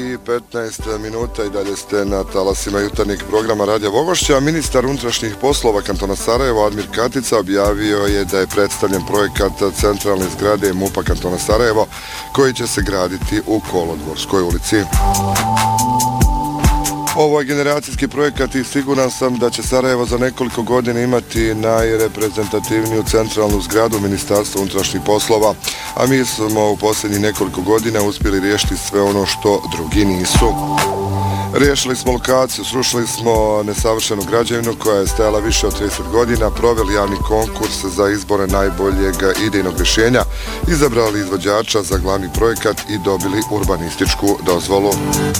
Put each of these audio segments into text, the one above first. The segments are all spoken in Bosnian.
i 15 minuta i dalje ste na talasima jutarnjeg programa Radija Vogošća. Ministar unutrašnjih poslova kantona Sarajevo, Admir Katica, objavio je da je predstavljen projekat centralne zgrade MUP-a kantona Sarajevo, koji će se graditi u Kolodvorskoj ulici. Ovo je generacijski projekat i siguran sam da će Sarajevo za nekoliko godina imati najreprezentativniju centralnu zgradu Ministarstva unutrašnjih poslova, a mi smo u posljednjih nekoliko godina uspjeli riješiti sve ono što drugi nisu. Riješili smo lokaciju, srušili smo nesavršenu građevinu koja je stajala više od 30 godina, proveli javni konkurs za izbore najboljeg idejnog rješenja, izabrali izvođača za glavni projekat i dobili urbanističku dozvolu.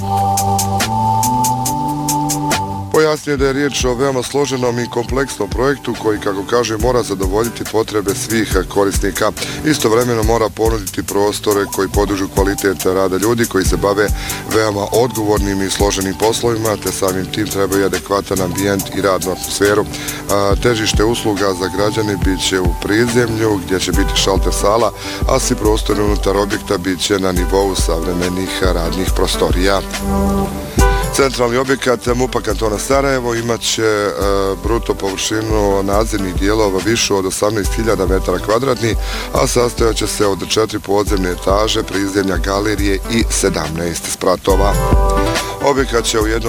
Pojasnio je da je riječ o veoma složenom i kompleksnom projektu koji, kako kaže, mora zadovoljiti potrebe svih korisnika. Istovremeno mora ponuditi prostore koji podižu kvalitet rada ljudi koji se bave veoma odgovornim i složenim poslovima, te samim tim trebaju adekvatan ambijent i radnu atmosferu. Težište usluga za građane bit će u prizemlju gdje će biti šalter sala, a svi prostori unutar objekta bit će na nivou savremenih radnih prostorija. Centralni objekat MUP-a kantona Sarajevo imat će bruto površinu nadzemnih dijelova višu od 18.000 metara kvadratnih, a sastojat će se od 4 podzemne etaže, prizemlja, galerije i 17 spratova. Objekat će u jednom